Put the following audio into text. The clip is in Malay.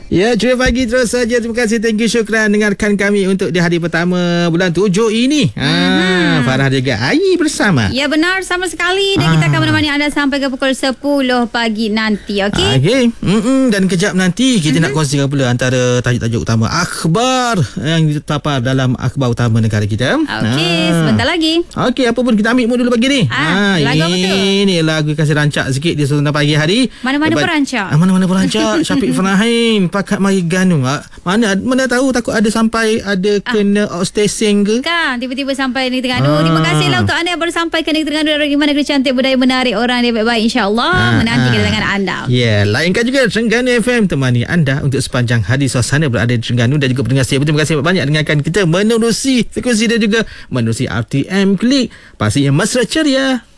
Ya, Ceria Pagi terus saja. Terima kasih, thank you, syukran dengarkan kami untuk di hari pertama bulan 7 ini. Farah juga Ai bersama. Ya, benar, sama sekali. Dan kita akan menemani anda sampai ke pukul 10 pagi nanti, okey? Okey. Dan kejap nanti kita nak kongsikan pula antara tajuk-tajuk utama akhbar yang terpapar dalam akhbar utama negara kita. Okey, sebentar lagi. Okey, apa pun kita ambil mood dulu pagi ni. Lagu apa tu? Ini lagu kasih rancak sikit di Sultan Pagi hari. Mana-mana perancak. Mana-mana perancak. Syafiq Fanahin, Pakat Mari Ganu. Mana tahu takut ada sampai ada kena outstation ke? Kan, tiba-tiba sampai Negeri Terengganu. Terima kasihlah untuk anda yang baru sampai ke Negeri Terengganu dari mana negeri cantik, budaya menarik, orang dia baik-baik, insya-Allah menanti kedatangan anda. Ya, lainkan juga Terengganu FM temani anda untuk sepanjang hari. Suasana berada di Terengganu dan juga pendengar setia. Terima kasih banyak dengarkan kita menerusi frekuensi dan juga menerusi RTM Klik. Pastinya mesra ceria.